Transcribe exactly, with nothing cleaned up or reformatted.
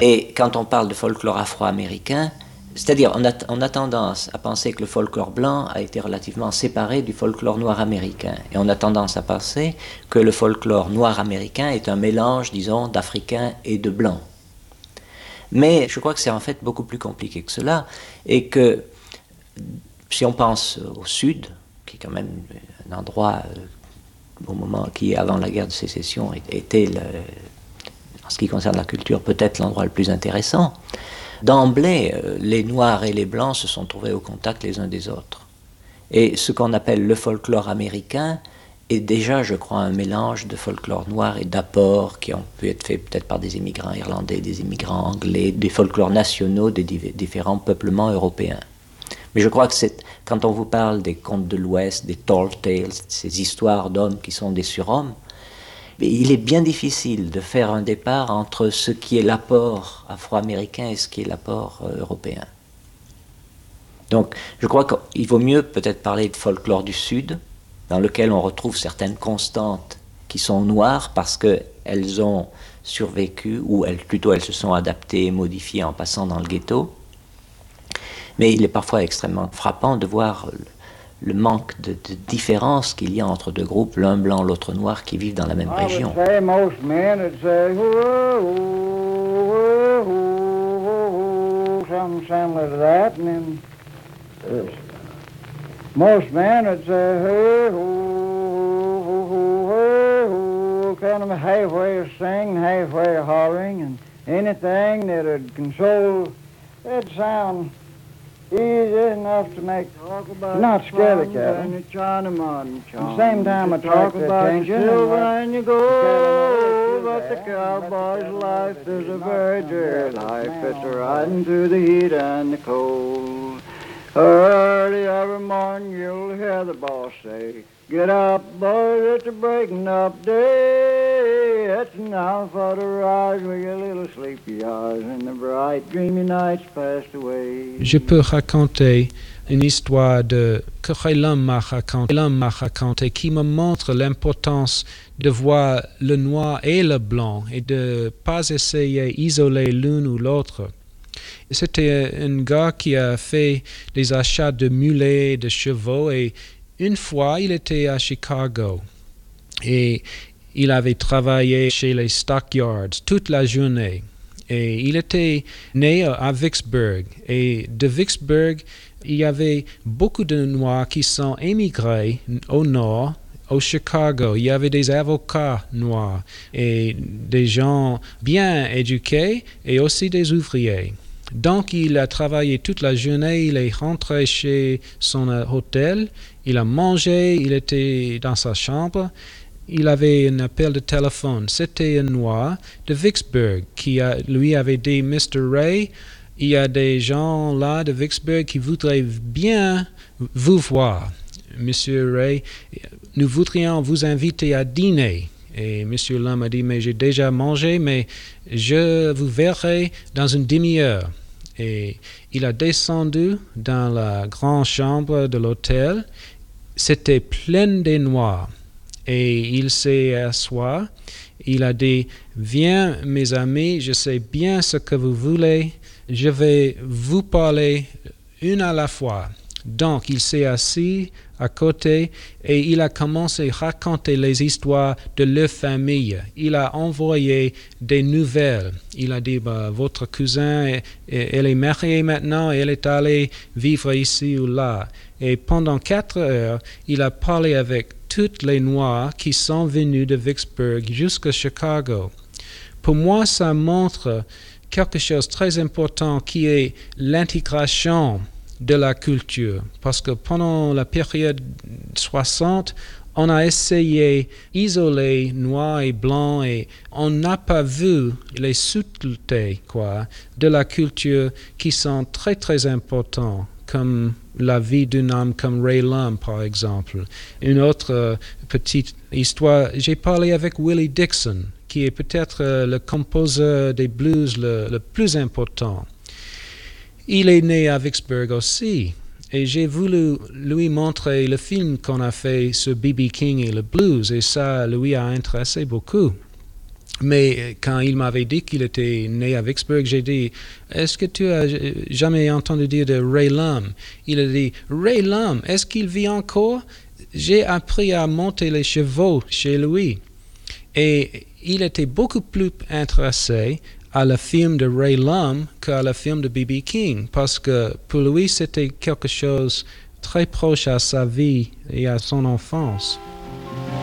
Et quand on parle de folklore afro-américain, c'est-à-dire on a, on a tendance à penser que le folklore blanc a été relativement séparé du folklore noir américain. Et on a tendance à penser que le folklore noir américain est un mélange, disons, d'Africains et de Blancs. Mais je crois que c'est en fait beaucoup plus compliqué que cela, et que si on pense au Sud, qui est quand même un endroit, euh, au moment qui, avant la guerre de sécession, était, le, en ce qui concerne la culture, peut-être l'endroit le plus intéressant, d'emblée, euh, les Noirs et les Blancs se sont trouvés au contact les uns des autres. Et ce qu'on appelle le folklore américain est déjà, je crois, un mélange de folklore noir et d'apports qui ont pu être faits peut-être par des immigrants irlandais, des immigrants anglais, des folklores nationaux des différents peuplements européens. Mais je crois que c'est, quand on vous parle des contes de l'Ouest, des tall tales, ces histoires d'hommes qui sont des surhommes, il est bien difficile de faire un départ entre ce qui est l'apport afro-américain et ce qui est l'apport euh, européen. Donc je crois qu'il vaut mieux peut-être parler de folklore du Sud, dans lequel on retrouve certaines constantes qui sont noires parce qu'elles ont survécu, ou elles, plutôt elles se sont adaptées, modifiées en passant dans le ghetto. Mais il est parfois extrêmement frappant de voir le, le manque de, de différence qu'il y a entre deux groupes, l'un blanc, l'autre noir, qui vivent dans la même région. Most men would say, hey, ho, ho, ho, hey, ho, kind of halfway singing, halfway hollering, and anything that would console, it'd sound easy enough to make, not scary cattle. At the same time, I talk about attention. Silver and you go, but the cowboy's life is a very dear life. It's a riding through the heat and the cold. Early every morning you'll hear the boss say, get up, boys, it's a breaking up day. It's now for to rise with your little sleepy eyes and the bright dreamy nights passed away. Je peux raconter une histoire de que l'homme m'a raconté, l'homme m'a raconté qui me montre l'importance de voir le noir et le blanc et de pas essayer d'isoler l'un ou l'autre. C'était un gars qui a fait des achats de mulets, de chevaux, et une fois, il était à Chicago et il avait travaillé chez les stockyards toute la journée. Et il était né à Vicksburg. Et de Vicksburg, il y avait beaucoup de Noirs qui sont émigrés au nord, au Chicago. Il y avait des avocats noirs et des gens bien éduqués et aussi des ouvriers. Donc, il a travaillé toute la journée, il est rentré chez son hôtel, il a mangé, il était dans sa chambre, il avait un appel de téléphone. C'était un noir de Vicksburg qui a, lui avait dit, mister Ray, il y a des gens là de Vicksburg qui voudraient bien vous voir. Monsieur Ray, nous voudrions vous inviter à dîner. Et Monsieur Lum a dit, mais j'ai déjà mangé, mais je vous verrai dans une demi-heure. Et il a descendu dans la grande chambre de l'hôtel. C'était plein de noirs. Et il s'est assis. Il a dit, viens mes amis, je sais bien ce que vous voulez. Je vais vous parler une à la fois. Donc, il s'est assis à côté et il a commencé à raconter les histoires de leur famille. Il a envoyé des nouvelles. Il a dit, bah, votre cousin, elle est mariée maintenant et elle est allée vivre ici ou là. Et pendant quatre heures, il a parlé avec tous les Noirs qui sont venus de Vicksburg jusqu'à Chicago. Pour moi, ça montre quelque chose de très important qui est l'intégration de la culture, parce que pendant la période soixante, on a essayé d'isoler noir et blanc et on n'a pas vu les subtilités quoi, de la culture qui sont très très importantes, comme la vie d'un homme comme Ray Lum par exemple. Une autre euh, petite histoire, j'ai parlé avec Willie Dixon, qui est peut-être euh, le compositeur des blues le, le plus important. Il est né à Vicksburg aussi, et j'ai voulu lui montrer le film qu'on a fait sur B B King et le blues, et ça lui a intéressé beaucoup. Mais quand il m'avait dit qu'il était né à Vicksburg, j'ai dit, est-ce que tu as jamais entendu dire de Ray Lum? Il a dit, Ray Lum, est-ce qu'il vit encore? J'ai appris à monter les chevaux chez lui. Et il était beaucoup plus intéressé à le film de Ray Lum qu'à le film de B B King, parce que pour lui, c'était quelque chose très proche à sa vie et à son enfance.